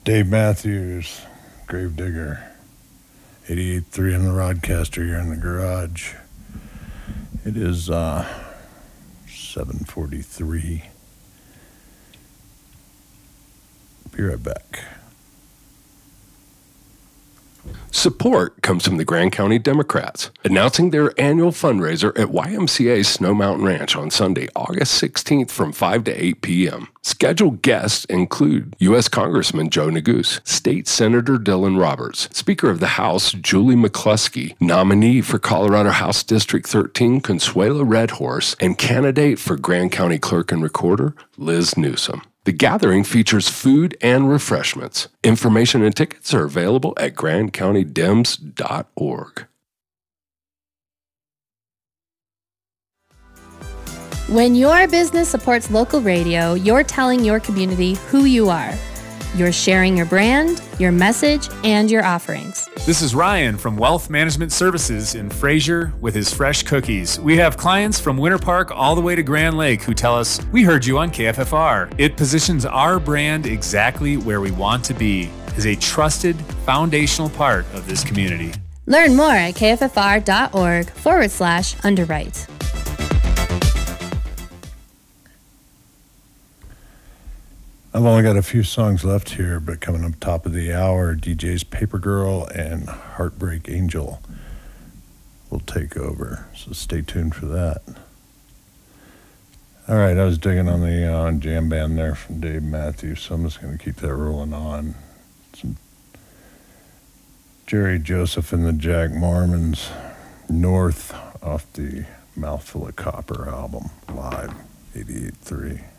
Dave Matthews, Gravedigger, 88.3 on the Rodcaster here in the garage. It is 7:43. Be right back. Support comes from the Grand County Democrats, announcing their annual fundraiser at YMCA Snow Mountain Ranch on Sunday, August 16th from 5 to 8 p.m. Scheduled guests include U.S. Congressman Joe Neguse, State Senator Dylan Roberts, Speaker of the House Julie McCluskey, nominee for Colorado House District 13 Consuela Redhorse, and candidate for Grand County Clerk and Recorder Liz Newsom. The gathering features food and refreshments. Information and tickets are available at grandcountydems.org. When your business supports local radio, you're telling your community who you are. You're sharing your brand, your message, and your offerings. This is Ryan from Wealth Management Services in Fraser with his fresh cookies. We have clients from Winter Park all the way to Grand Lake who tell us, we heard you on KFFR. It positions our brand exactly where we want to be, as a trusted, foundational part of this community. Learn more at kffr.org/underwrite. I've only got a few songs left here, but coming up top of the hour, DJs Paper Girl and Heartbreak Angel will take over. So stay tuned for that. All right, I was digging on the jam band there from Dave Matthews, so I'm just going to keep that rolling on. Some Jerry Joseph and the Jack Mormons, North, off the Mouthful of Copper album, live, 88.3.